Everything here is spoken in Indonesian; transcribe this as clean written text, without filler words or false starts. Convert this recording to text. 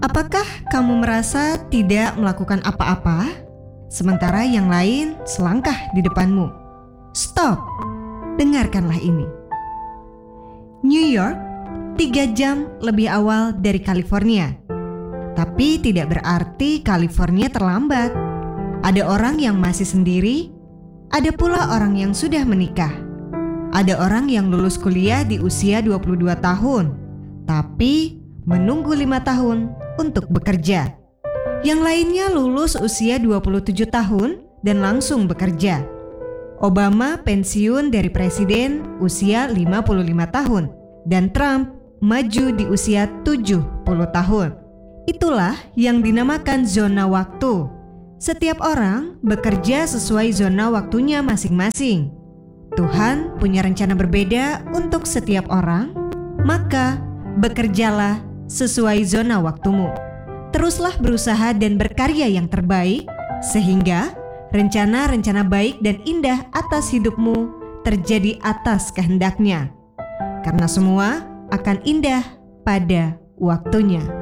Apakah kamu merasa tidak melakukan apa-apa, sementara yang lain selangkah di depanmu? Stop, dengarkanlah ini. New York 3 jam lebih awal dari California. Tapi tidak berarti California terlambat. Ada orang yang masih sendiri, ada pula orang yang sudah menikah. Ada orang yang lulus kuliah di usia 22 tahun, tapi menunggu 5 tahun untuk bekerja. Yang lainnya lulus usia 27 tahun dan langsung bekerja. Obama pensiun dari presiden usia 55 tahun dan Trump maju di usia 70 tahun. Itulah yang dinamakan zona waktu. Setiap orang bekerja sesuai zona waktunya masing-masing. Tuhan punya rencana berbeda untuk setiap orang, maka bekerjalah sesuai zona waktumu. Teruslah berusaha dan berkarya yang terbaik, sehingga rencana-rencana baik dan indah atas hidupmu terjadi atas kehendaknya. Karena semua akan indah pada waktunya.